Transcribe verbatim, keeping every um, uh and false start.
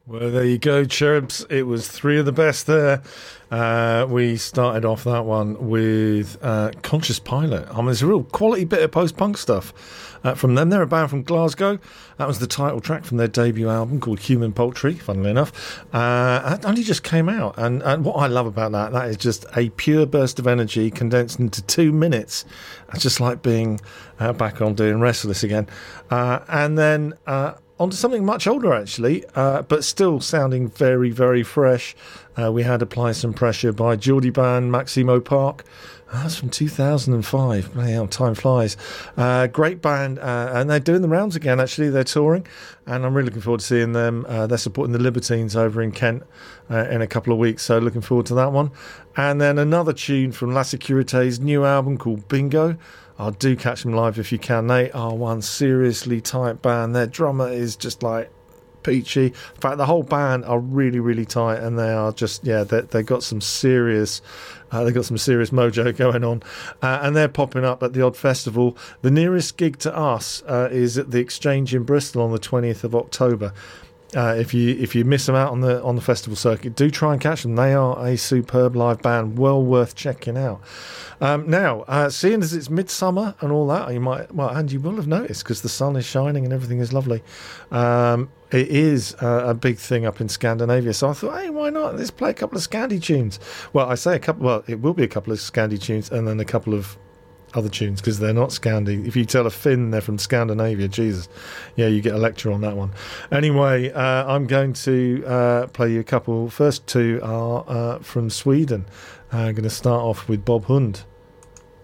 Well, there you go, Cherubs. It was three of the best there. Uh, we started off that one with uh, Conscious Pilot. I mean, it's a real quality bit of post-punk stuff uh, from them. They're a band from Glasgow. That was the title track from their debut album called Human Poultry, funnily enough. Uh, it only just came out. And, and what I love about that, that is just a pure burst of energy condensed into two minutes. It's just like being uh, back on doing Restless again. Uh, and then... Uh, onto something much older, actually, uh, but still sounding very, very fresh. Uh, we had Apply Some Pressure by Geordie band Maximo Park. Uh, that's from two thousand five. Bloody hell, time flies. Uh, great band, uh, and they're doing the rounds again, actually. They're touring, and I'm really looking forward to seeing them. Uh, they're supporting the Libertines over in Kent uh, in a couple of weeks, so looking forward to that one. And then another tune from La Securité's new album called Bingo. Oh, do catch them live if you can. They are one seriously tight band. Their drummer is just like peachy. In fact, the whole band are really, really tight, and they are just yeah. They they got some serious, uh, they got some serious mojo going on, uh, and they're popping up at the odd festival. The nearest gig to us uh, is at the Exchange in Bristol on the twentieth of October. Uh, if you if you miss them out on the on the festival circuit, do try and catch them. They are a superb live band, well worth checking out. Um, now, uh, seeing as it's midsummer and all that, you might well, and you will have noticed because the sun is shining and everything is lovely. Um, it is uh, a big thing up in Scandinavia, so I thought, hey, why not? Let's play a couple of Scandi tunes. Well, I say a couple. Well, it will be a couple of Scandi tunes and then a couple of other tunes because they're not Scandi. If you tell a Finn they're from Scandinavia, Jesus, yeah, you get a lecture on that one. Anyway, uh, I'm going to uh, play you a couple. First two are uh, from Sweden. I'm going to start off with Bob Hund